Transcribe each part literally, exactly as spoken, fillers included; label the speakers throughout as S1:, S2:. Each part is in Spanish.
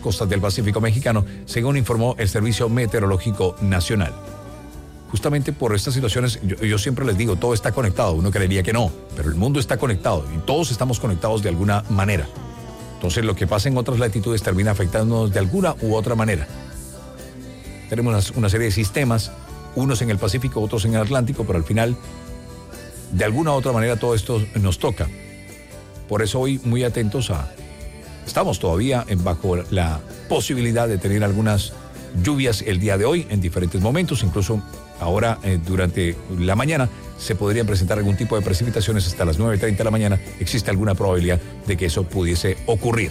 S1: costas del Pacífico mexicano, según informó el Servicio Meteorológico Nacional. Justamente por estas situaciones, yo, yo siempre les digo, todo está conectado. Uno creería que no, pero el mundo está conectado y todos estamos conectados de alguna manera. Entonces, lo que pasa en otras latitudes termina afectándonos de alguna u otra manera. Tenemos una, una serie de sistemas, unos en el Pacífico, otros en el Atlántico, pero al final, de alguna u otra manera, todo esto nos toca. Por eso hoy muy atentos a... Estamos todavía en bajo la posibilidad de tener algunas lluvias el día de hoy en diferentes momentos, incluso ahora eh, durante la mañana se podrían presentar algún tipo de precipitaciones hasta las nueve treinta de la mañana. Existe alguna probabilidad de que eso pudiese ocurrir.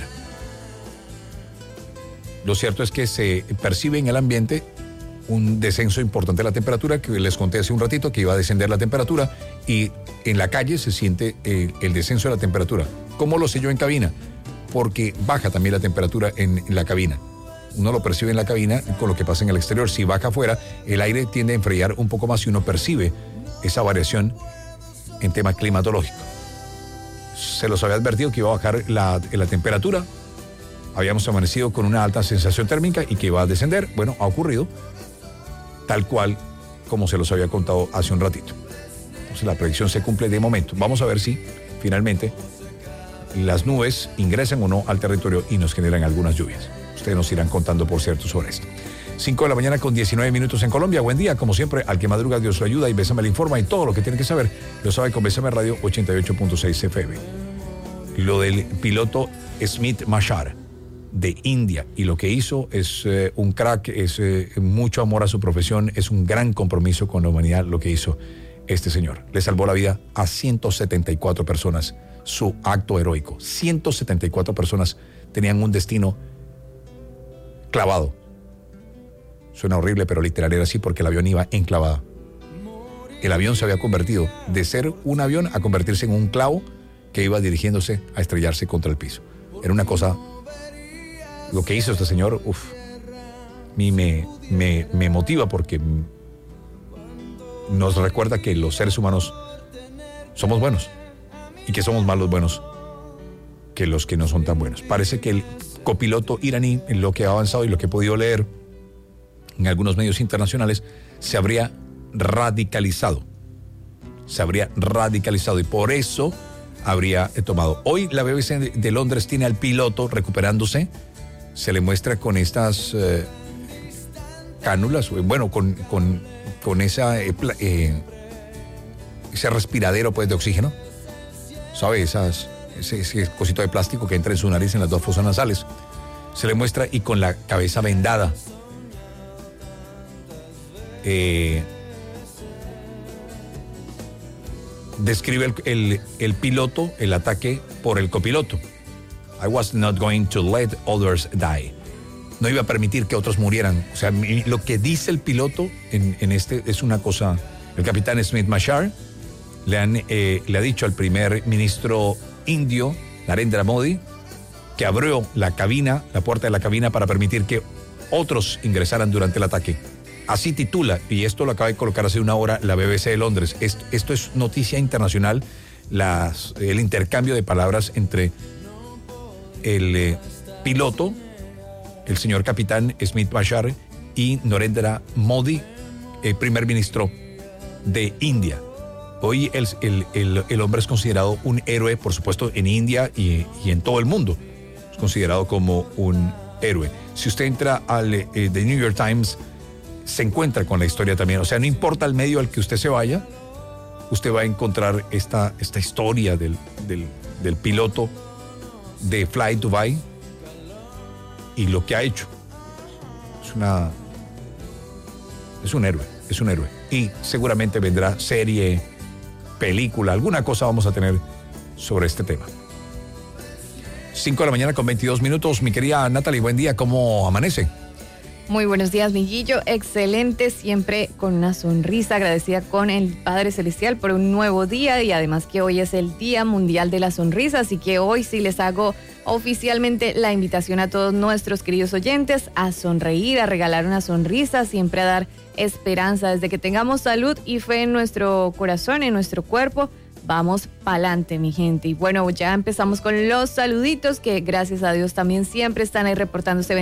S1: Lo cierto es que se percibe en el ambiente un descenso importante de la temperatura, que les conté hace un ratito que iba a descender la temperatura, y en la calle se siente el, el descenso de la temperatura. ¿Cómo lo sé yo en cabina? Porque baja también la temperatura en, en la cabina. Uno lo percibe en la cabina con lo que pasa en el exterior. Si baja afuera, el aire tiende a enfriar un poco más y uno percibe esa variación en tema climatológico. Se los había advertido que iba a bajar la, la temperatura. Habíamos amanecido con una alta sensación térmica y que iba a descender. Bueno, ha ocurrido tal cual como se los había contado hace un ratito. Entonces la predicción se cumple de momento. Vamos a ver si finalmente las nubes ingresan o no al territorio y nos generan algunas lluvias. Ustedes nos irán contando, por cierto, sobre esto. cinco de la mañana con diecinueve minutos en Colombia. Buen día, como siempre, al que madruga Dios lo ayuda y Bésame le informa, y todo lo que tiene que saber lo sabe con Bésame Radio ochenta y ocho punto seis F M. Lo del piloto Smith Mashar de India, y lo que hizo es eh, un crack, es eh, mucho amor a su profesión, es un gran compromiso con la humanidad lo que hizo este señor. Le salvó la vida a ciento setenta y cuatro personas, su acto heroico. ciento setenta y cuatro personas tenían un destino clavado. Suena horrible, pero literal era así, porque el avión iba enclavado. El avión se había convertido de ser un avión a convertirse en un clavo que iba dirigiéndose a estrellarse contra el piso. Era una cosa... Lo que hizo este señor, uff, a mí me, me, me motiva, porque nos recuerda que los seres humanos somos buenos y que somos más los buenos que los que no son tan buenos. Parece que el copiloto iraní, en lo que ha avanzado y lo que he podido leer en algunos medios internacionales, se habría radicalizado. Se habría radicalizado y por eso habría tomado. Hoy la B B C de Londres tiene al piloto recuperándose. Se le muestra con estas eh, cánulas, bueno, con, con, con esa, eh, eh, ese respiradero pues, de oxígeno, ¿sabe? Esas, ese, ese cosito de plástico que entra en su nariz en las dos fosas nasales. Se le muestra y con la cabeza vendada. Eh, describe el, el, el piloto, el ataque por el copiloto. I was not going to let others die. No iba a permitir que otros murieran. O sea, lo que dice el piloto en, en este es una cosa. El capitán Smith Mashar le, han, eh, le ha dicho al primer ministro indio, Narendra Modi, que abrió la cabina, la puerta de la cabina, para permitir que otros ingresaran durante el ataque. Así titula, y esto lo acaba de colocar hace una hora la B B C de Londres. Esto, esto es noticia internacional, las, el intercambio de palabras entre el eh, piloto, el señor capitán Smith Mashar, y Narendra Modi, el primer ministro de India. Hoy el, el, el, el hombre es considerado un héroe, por supuesto, en India y, y en todo el mundo. Es considerado como un héroe. Si usted entra al eh, The New York Times, se encuentra con la historia también. O sea, no importa el medio al que usted se vaya, usted va a encontrar esta, esta historia del, del, del piloto de Fly Dubai y lo que ha hecho. Es una es un héroe, es un héroe. Y seguramente vendrá serie, película, alguna cosa vamos a tener sobre este tema. cinco de la mañana con veintidós minutos. Mi querida Natalie, buen día, ¿cómo amanece?
S2: Muy buenos días, mi Guillo. Excelente, siempre con una sonrisa, agradecida con el Padre Celestial por un nuevo día, y además que hoy es el Día Mundial de la Sonrisa, así que hoy sí les hago oficialmente la invitación a todos nuestros queridos oyentes a sonreír, a regalar una sonrisa, siempre a dar esperanza. Desde que tengamos salud y fe en nuestro corazón, en nuestro cuerpo, vamos pa'lante, mi gente. Y bueno, ya empezamos con los saluditos que gracias a Dios también siempre están ahí reportándose.